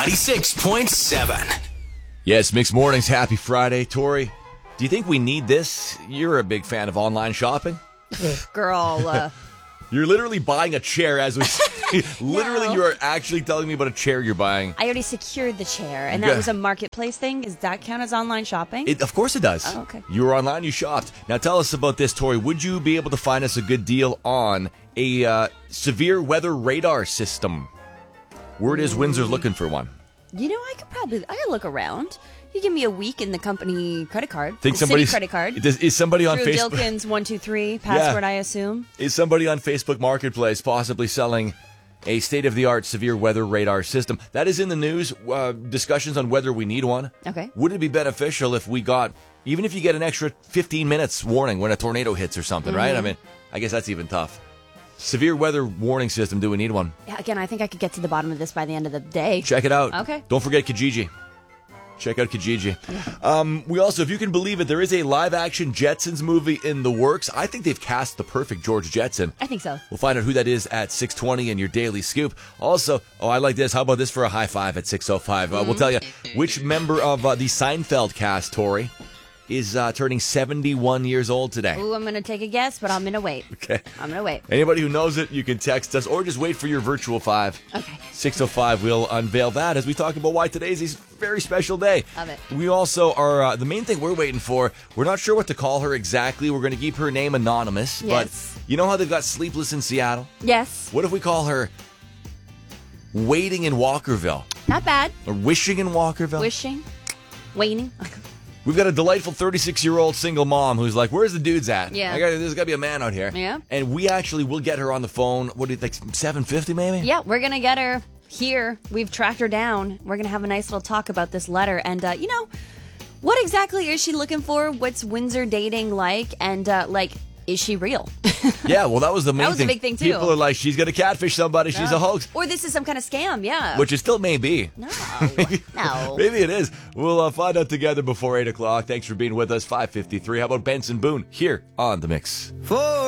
96.7. Yes, Mixed Mornings. Happy Friday. Tori, do you think we need this? You're a big fan of online shopping. Girl. You're literally buying a chair as we literally, No. you are actually telling me about a chair you're buying. I already secured the chair, and Yeah. that was a marketplace thing. Does that count as online shopping? Of course it does. Oh, okay. You were online, you shopped. Now tell us about this, Tori. Would you be able to find us a good deal on a severe weather radar system? Word is Windsor's looking for one. You know, I could look around. You give me a week in the company credit card. Think the somebody's city credit card. Is somebody on Drew Facebook? Dilkins 123 password, I assume. Is somebody on Facebook Marketplace possibly selling a state-of-the-art severe weather radar system? That is in the news. Discussions on whether we need one. Okay. Would it be beneficial if we got, even if you get an extra 15 minutes warning when a tornado hits or something, right? I mean, I guess that's even tough. Severe weather warning system. Do we need one? Yeah, again, I think I could get to the bottom of this by the end of the day. Check it out. Okay. Don't forget Kijiji. Check out Kijiji. We also, if you can believe it, there is a live-action Jetsons movie in the works. I think they've cast the perfect George Jetson. I think so. We'll find out who that is at 6:20 in your Daily Scoop. Also, I like this. How about this for a high five at 6:05? We'll tell you which member of the Seinfeld cast, Tori, is turning 71 years old today. Ooh, I'm going to take a guess, but I'm going to wait. Okay. I'm going to wait. Anybody who knows it, you can text us or just wait for your virtual 5. Okay. 6:05, we'll unveil that as we talk about why today's a very special day. Love it. We also are, the main thing we're waiting for, we're not sure what to call her exactly. We're going to keep her name anonymous. Yes. But you know how they've got Sleepless in Seattle? Yes. What if we call her Waiting in Walkerville? Not bad. Or Wishing in Walkerville? Wishing. Waiting. We've got a delightful 36-year-old single mom who's like, where's the dudes at? Yeah. There's got to be a man out here. Yeah. And we actually will get her on the phone. What do you think, 7:50 maybe? Yeah, we're going to get her here. We've tracked her down. We're going to have a nice little talk about this letter. And, what exactly is she looking for? What's Windsor dating like? And, is she real? Yeah, well, that was the main thing. That was a big thing, too. People are like, she's going to catfish somebody. She's a hoax. Or this is some kind of scam, yeah. Which it still may be. No. No. Maybe it is. We'll find out together before 8 o'clock. Thanks for being with us. 5:53. How about Benson Boone here on The Mix? 4